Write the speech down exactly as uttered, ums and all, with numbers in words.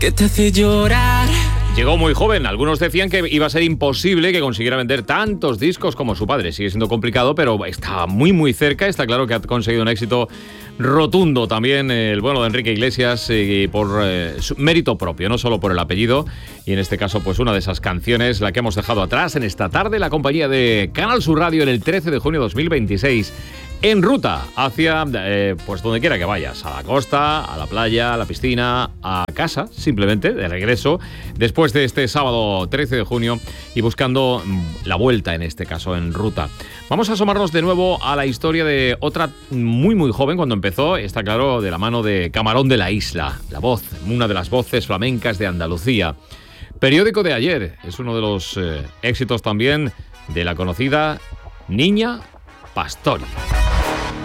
¿Qué te hace llorar? Llegó muy joven. Algunos decían que iba a ser imposible que consiguiera vender tantos discos como su padre. Sigue siendo complicado, pero está muy, muy cerca. Está claro que ha conseguido un éxito rotundo también el bueno de Enrique Iglesias eh, por eh, su mérito propio, no solo por el apellido. Y en este caso, pues una de esas canciones, la que hemos dejado atrás en esta tarde, la compañía de Canal Sur Radio en el trece de junio de dos mil veintiséis. En ruta hacia, eh, pues donde quiera que vayas, a la costa, a la playa, a la piscina, a casa, simplemente, de regreso, después de este sábado trece de junio y buscando la vuelta, en este caso, en ruta. Vamos a asomarnos de nuevo a la historia de otra muy, muy joven cuando empezó, está claro, de la mano de Camarón de la Isla, La Voz, una de las voces flamencas de Andalucía. Periódico de ayer, es uno de los eh, éxitos también de la conocida Niña Pastori.